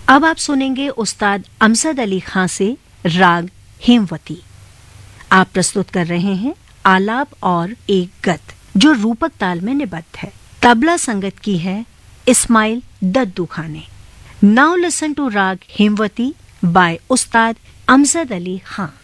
अब आप सुनेंगे उस्ताद अमजद अली खां से राग हेमवती। आप प्रस्तुत कर रहे हैं आलाप और एक गत जो रूपक ताल में निबद्ध है। तबला संगत की है इस्माइल दद्दू खां ने। नाउ लिसन टू राग हेमवती बाय उस्ताद अमजद अली खां।